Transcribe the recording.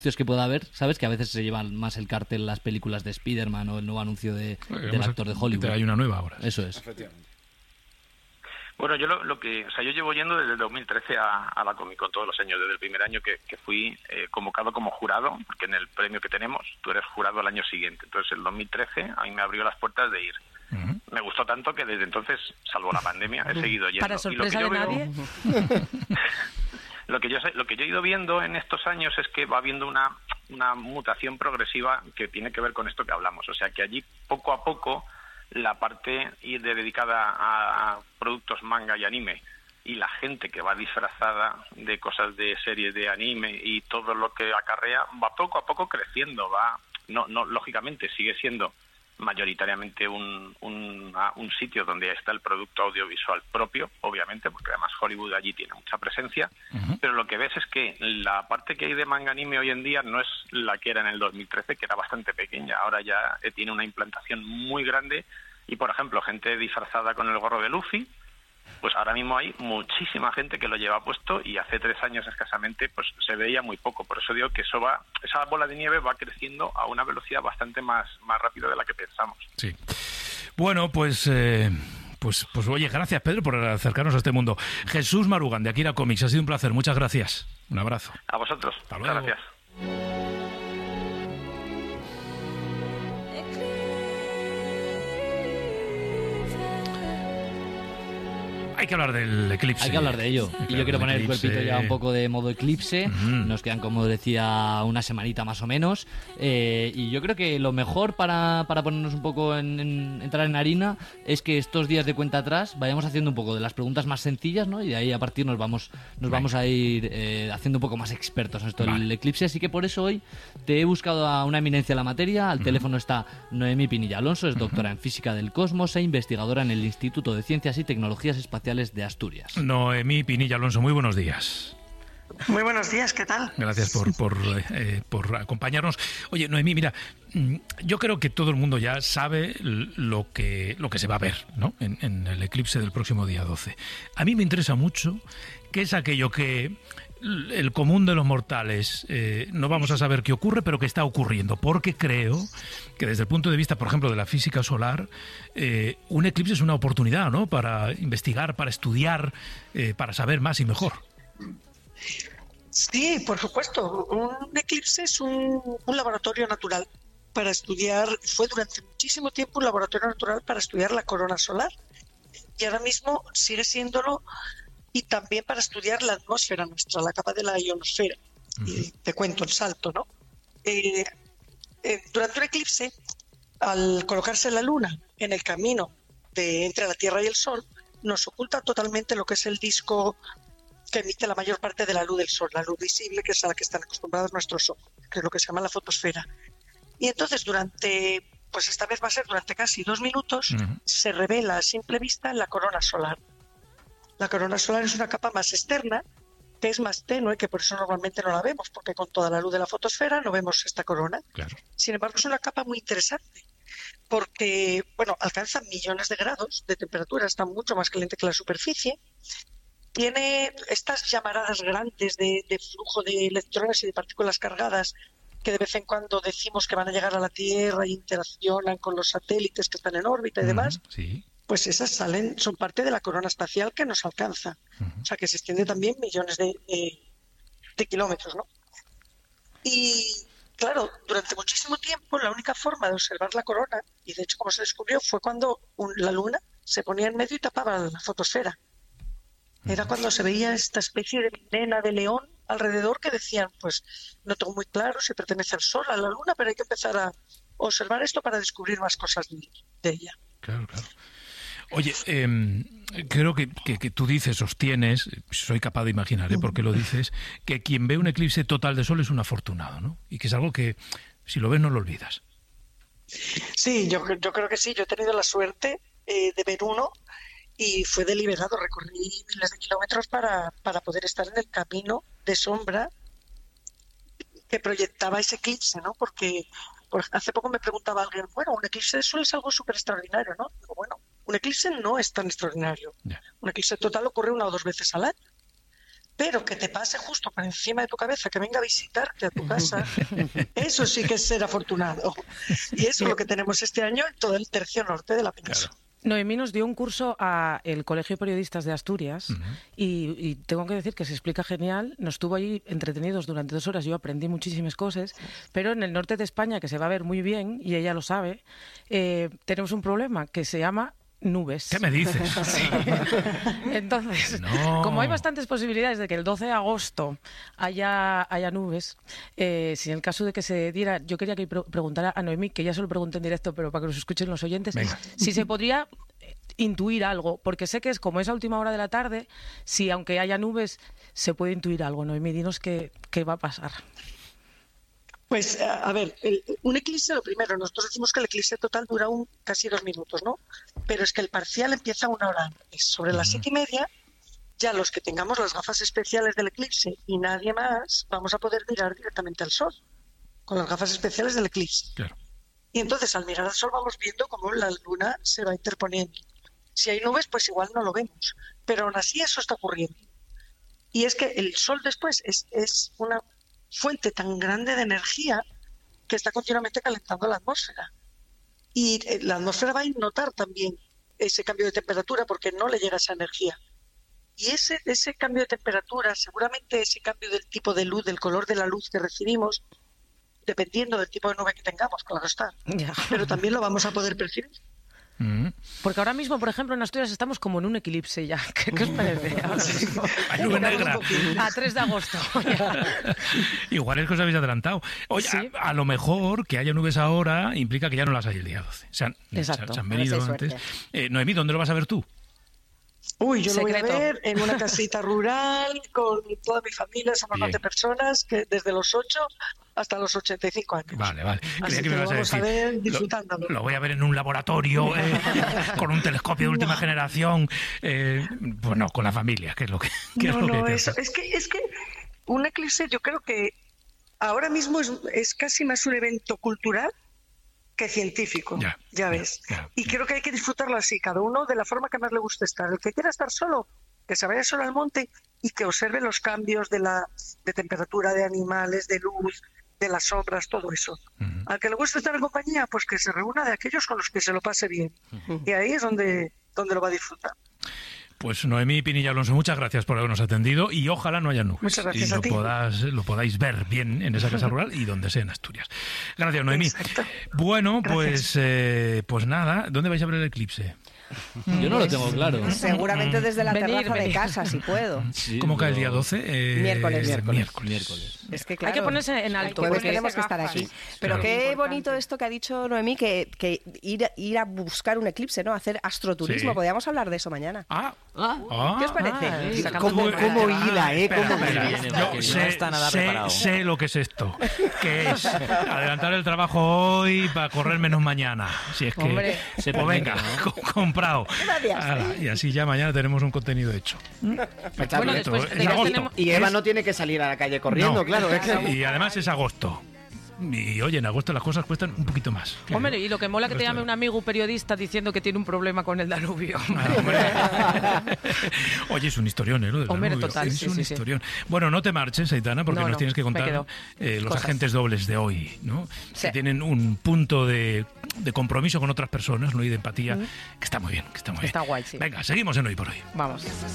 que pueda haber, ¿sabes? Que a veces se llevan más el cartel las películas de Spider-Man o el nuevo anuncio del actor de Hollywood. Hay una nueva ahora. Eso es. Efectivamente. Bueno, yo yo llevo yendo desde el 2013 a la Comic Con todos los años, desde el primer año que fui convocado como jurado, porque en el premio que tenemos tú eres jurado al año siguiente. Entonces el 2013 a mí me abrió las puertas de ir. Uh-huh. Me gustó tanto que desde entonces, salvo la pandemia, he seguido yendo. Para sorpresa de nadie. Lo que yo he ido viendo en estos años es que va habiendo una mutación progresiva que tiene que ver con esto que hablamos. O sea, que allí poco a poco la parte dedicada a productos manga y anime y la gente que va disfrazada de cosas de series de anime y todo lo que acarrea va poco a poco creciendo. No lógicamente sigue siendo mayoritariamente un sitio donde está el producto audiovisual propio, obviamente, porque además Hollywood allí tiene mucha presencia, uh-huh. Pero lo que ves es que la parte que hay de manga anime hoy en día no es la que era en el 2013, que era bastante pequeña. Ahora ya tiene una implantación muy grande y, por ejemplo, gente disfrazada con el gorro de Luffy, pues ahora mismo hay muchísima gente que lo lleva puesto y hace 3 años escasamente pues se veía muy poco. Por eso digo que esa bola de nieve va creciendo a una velocidad bastante más rápida de la que pensamos. Sí. Bueno, pues oye, gracias Pedro por acercarnos a este mundo. Jesús Marugán de Akira Comics, ha sido un placer, muchas gracias. Un abrazo. A vosotros. Hasta luego. Muchas gracias. Hay que hablar del eclipse. Hay que hablar de ello. Y yo quiero poner el cuerpito ya un poco de modo eclipse. Uh-huh. Nos quedan, como decía, una semanita más o menos. Y yo creo que lo mejor para ponernos un poco entrar en harina es que estos días de cuenta atrás vayamos haciendo un poco de las preguntas más sencillas, ¿no? Y de ahí a partir nos vamos a ir haciendo un poco más expertos en esto del eclipse. Así que por eso hoy te he buscado a una eminencia en la materia. Al teléfono está Noemí Pinilla Alonso, es doctora en Física del Cosmos e investigadora en el Instituto de Ciencias y Tecnologías Espaciales de Asturias. Noemí Pinilla Alonso, muy buenos días. Muy buenos días, ¿qué tal? Gracias por acompañarnos. Oye, Noemí, mira, yo creo que todo el mundo ya sabe lo que se va a ver, ¿no? En el eclipse del próximo día 12. A mí me interesa mucho qué es aquello que el común de los mortales no vamos a saber qué ocurre, pero que está ocurriendo, porque creo que desde el punto de vista, por ejemplo, de la física solar, un eclipse es una oportunidad, ¿no? Para investigar, para estudiar, para saber más y mejor. Sí, por supuesto. Un eclipse es un laboratorio natural para estudiar, fue durante muchísimo tiempo un laboratorio natural para estudiar la corona solar y ahora mismo sigue siéndolo. Y también para estudiar la atmósfera nuestra, la capa de la ionosfera. Y te cuento el salto, ¿no? Durante un eclipse, al colocarse la Luna en el camino entre la Tierra y el Sol, nos oculta totalmente lo que es el disco que emite la mayor parte de la luz del Sol, la luz visible, que es a la que están acostumbrados nuestros ojos, que es lo que se llama la fotosfera. Y entonces pues esta vez va a ser durante casi 2 minutos, se revela a simple vista la corona solar. La corona solar es una capa más externa, que es más tenue, que por eso normalmente no la vemos, porque con toda la luz de la fotosfera no vemos esta corona. Claro. Sin embargo, es una capa muy interesante, porque alcanza millones de grados de temperatura, está mucho más caliente que la superficie, tiene estas llamaradas grandes de flujo de electrones y de partículas cargadas, que de vez en cuando decimos que van a llegar a la Tierra e interaccionan con los satélites que están en órbita y demás. Sí. Pues esas son parte de la corona espacial que nos alcanza. O sea, que se extiende también millones de kilómetros, ¿no? Y claro, durante muchísimo tiempo la única forma de observar la corona, y de hecho como se descubrió, fue cuando la Luna se ponía en medio y tapaba la fotosfera. Era cuando se veía esta especie de melena de león alrededor que decían, pues no tengo muy claro si pertenece al Sol, a la Luna, pero hay que empezar a observar esto para descubrir más cosas de ella. Claro. Oye, creo que tú sostienes, soy capaz de imaginar, ¿por qué lo dices?, que quien ve un eclipse total de sol es un afortunado, ¿no? Y que es algo que, si lo ves, no lo olvidas. Sí, yo creo que sí. Yo he tenido la suerte de ver uno y fue deliberado. Recorrí miles de kilómetros para poder estar en el camino de sombra que proyectaba ese eclipse, ¿no? Porque hace poco me preguntaba alguien, un eclipse de sol es algo súper extraordinario, ¿no? Digo, un eclipse no es tan extraordinario. Yeah. Un eclipse total ocurre 1 o 2 veces al año. pero que te pase justo por encima de tu cabeza, que venga a visitarte a tu casa, eso sí que es ser afortunado. Y eso es lo que tenemos este año en todo el tercio norte de la península. Claro. Noemí nos dio un curso a el Colegio de Periodistas de Asturias y tengo que decir que se explica genial. Nos estuvo allí entretenidos durante 2 horas. Yo aprendí muchísimas cosas, pero en el norte de España, que se va a ver muy bien, y ella lo sabe, tenemos un problema que se llama nubes. ¿Qué me dices? Sí. Entonces, como hay bastantes posibilidades de que el 12 de agosto haya nubes, si en el caso de que se diera, yo quería que preguntara a Noemí, que ya se lo pregunté en directo, pero para que nos escuchen los oyentes, si se podría intuir algo, porque sé que es como esa última hora de la tarde, si aunque haya nubes se puede intuir algo. Noemí, dinos qué va a pasar. Pues, a ver, un eclipse, lo primero, nosotros decimos que el eclipse total dura casi 2 minutos, ¿no? Pero es que el parcial empieza 1 hora antes. Sobre las 7:30, ya los que tengamos las gafas especiales del eclipse y nadie más, vamos a poder mirar directamente al sol, con las gafas especiales del eclipse. Claro. Y entonces, al mirar al sol, vamos viendo cómo la luna se va interponiendo. Si hay nubes, pues igual no lo vemos. Pero aún así eso está ocurriendo. Y es que el sol después es una fuente tan grande de energía que está continuamente calentando la atmósfera. Y la atmósfera va a notar también ese cambio de temperatura porque no le llega esa energía. Y ese cambio de temperatura, seguramente ese cambio del tipo de luz, del color de la luz que recibimos, dependiendo del tipo de nube que tengamos, claro está. Ya. Pero también lo vamos a poder percibir. Porque ahora mismo, por ejemplo, en Asturias estamos como en un eclipse ya. ¿Qué os parece? Hay nube negra. A 3 de agosto. Igual es que os habéis adelantado. Oye, Sí. a lo mejor que haya nubes ahora implica que ya no las hay el día 12. Exacto. Se han venido Ahora sí hay antes. Noemí, ¿dónde lo vas a ver tú? Uy, yo Secreto. lo voy a ver en una casita rural con toda mi familia, somos Bien. 11 personas, que desde los 8 hasta los 85 años. Vale. Así Creía que que me lo ibas a vamos a decir. ver disfrutándolo. Lo voy a ver en un laboratorio con un telescopio de última generación. Pues no, con la familia, que es lo que Eso. Es que un eclipse yo creo que ahora mismo es casi más un evento cultural que científico, ya ves. Y creo que hay que disfrutarlo así, cada uno de la forma que más le guste estar. El que quiera estar solo, que se vaya solo al monte y que observe los cambios de temperatura de animales, de luz, de las sombras, todo eso. Al que le guste estar en compañía, pues que se reúna de aquellos con los que se lo pase bien. Y ahí es donde lo va a disfrutar. Pues Noemí Pinilla Alonso, muchas gracias por habernos atendido y ojalá no haya nubes. Muchas gracias y a ti. lo podáis ver bien en esa casa rural y donde sea en Asturias. Gracias, Noemí. Exacto. Bueno, Gracias. pues nada, ¿dónde vais a ver el eclipse? Yo no lo tengo claro. Seguramente desde la Venir, terraza de venir. casa, si puedo. Sí, ¿Cómo cae el pero- día 12? Miércoles. Es que claro, Hay que ponerse en alto. jueves porque- tenemos que estar aquí. Pero claro. qué bonito esto que ha dicho Noemí, que ir a buscar un eclipse, ¿no? Hacer astroturismo. Sí. Podríamos hablar de eso mañana. ¿Qué os parece? Sacando ¿Cómo tema. hila, Espera, ¿Cómo espera. hila? Viene, Yo porque sé, no está nada preparado. sé lo que es esto. Que es adelantar el trabajo hoy para correr menos mañana. Si es que... Hombre, se pues venga, permite, comprado. Gracias. Ala, y así ya mañana tenemos un contenido hecho. Bueno, después Es de que agosto. tenemos... Y Eva no tiene que salir a la calle corriendo, No. claro. Y además es agosto. Y oye, en agosto las cosas cuestan un poquito más. Hombre, y lo que mola que te Esto- llame un amigo periodista diciendo que tiene un problema con el Danubio. Ah, hombre. Oye, es un historión, ¿eh? Lo del Hombre, Danubio. total, Es sí, un sí, sí. historión. Bueno, no te marches, Aitana, porque No, nos no, tienes que me contar quedo. los Cosas. agentes dobles de hoy, ¿no? Sí. Que tienen un punto de compromiso con otras personas, ¿no? Y de empatía, que está muy bien, que está muy Está bien. guay, sí. Venga, seguimos en Hoy por Hoy. Vamos.